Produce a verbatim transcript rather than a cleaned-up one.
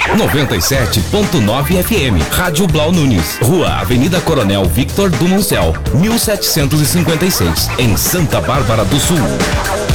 noventa e sete ponto nove F M. Rádio Blau Nunes. Rua Avenida Coronel Victor Dumoncel, mil setecentos e cinquenta e seis, em Santa Bárbara do Sul.